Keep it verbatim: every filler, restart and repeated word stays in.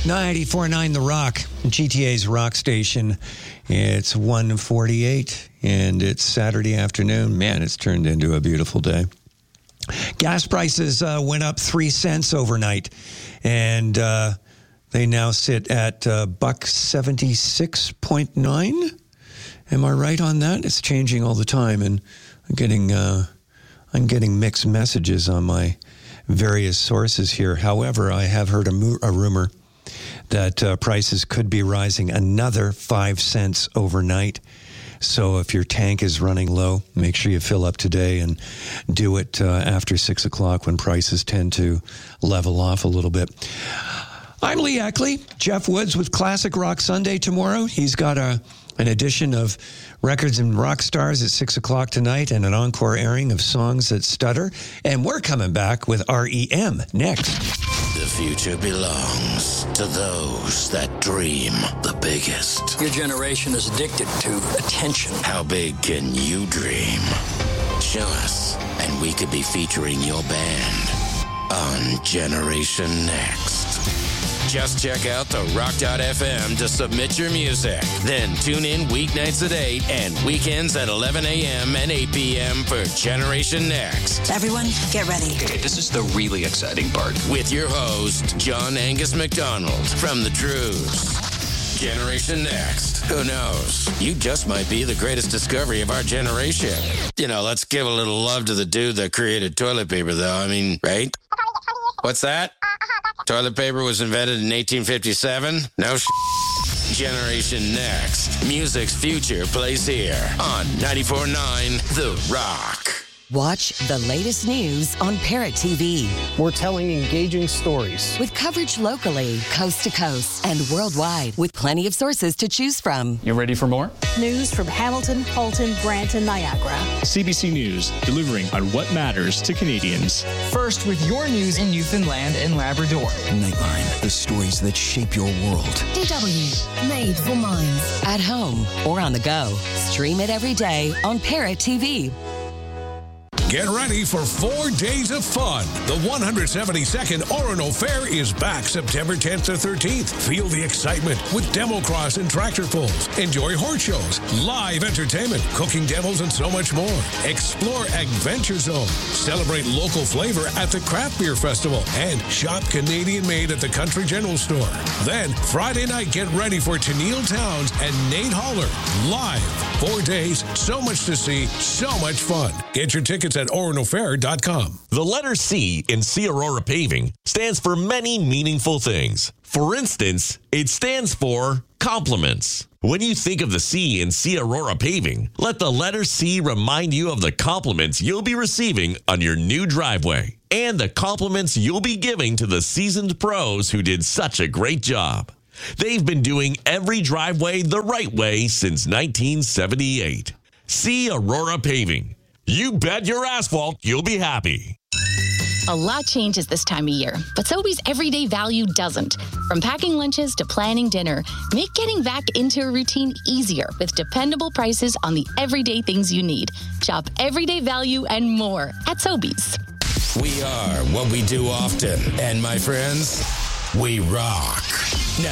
ninety-four point nine The Rock, G T A's rock station. It's one forty-eight, and it's Saturday afternoon. Man, it's turned into a beautiful day. Gas prices uh, went up three cents overnight, and uh, they now sit at uh, buck seventy-six point nine. Am I right on that? It's changing all the time, and I'm getting uh, I'm getting mixed messages on my various sources here. However, I have heard a, mu- a rumor that uh, prices could be rising another five cents overnight. So if your tank is running low, make sure you fill up today and do it uh, after six o'clock when prices tend to level off a little bit. I'm Lee Ackley. Jeff Woods with Classic Rock Sunday tomorrow. He's got a an edition of Records and Rock Stars at six o'clock tonight and an encore airing of Songs That Stutter. And we're coming back with R E M next. The future belongs to those that dream the biggest. Your generation is addicted to attention. How big can you dream? Show us, and we could be featuring your band on Generation Next. Just check out the rock dot f m to submit your music. Then tune in weeknights at eight and weekends at eleven a.m. and eight p.m. for Generation Next. Everyone, get ready. Okay, this is the really exciting part. With your host, John Angus McDonald from The Truths. Generation Next. Who knows? You just might be the greatest discovery of our generation. You know, let's give a little love to the dude that created toilet paper, though. I mean, right? What's that? Toilet paper was invented in eighteen fifty-seven? No sh**. Generation Next. Music's future plays here on ninety-four point nine The Rock. Watch the latest news on Parrot T V. We're telling engaging stories. With coverage locally, coast to coast, and worldwide, with plenty of sources to choose from. You ready for more? News from Hamilton, Halton, Brant, and Niagara. C B C News, delivering on what matters to Canadians. First with your news in Newfoundland and Labrador. Nightline, the stories that shape your world. D W, made for minds. At home or on the go. Stream it every day on Parrot T V. Get ready for four days of fun. The one hundred seventy-second Orono Fair is back September tenth to thirteenth. Feel the excitement with demo cross and tractor pulls. Enjoy horse shows, live entertainment, cooking demos, and so much more. Explore Adventure Zone. Celebrate local flavor at the Craft Beer Festival and shop Canadian made at the Country General Store. Then, Friday night, get ready for Tennille Towns and Nate Holler live. Four days, so much to see, so much fun. Get your tickets at orono fair dot com. The letter C in C Aurora Paving stands for many meaningful things. For instance, it stands for compliments. When you think of the C in C Aurora Paving, let the letter C remind you of the compliments you'll be receiving on your new driveway and the compliments you'll be giving to the seasoned pros who did such a great job. They've been doing every driveway the right way since nineteen seventy-eight. C Aurora Paving. You bet your asphalt you'll be happy. A lot changes this time of year, but Sobeys everyday value doesn't. From packing lunches to planning dinner, make getting back into a routine easier with dependable prices on the everyday things you need. Shop everyday value and more at Sobeys. We are what we do often, and my friends, we rock.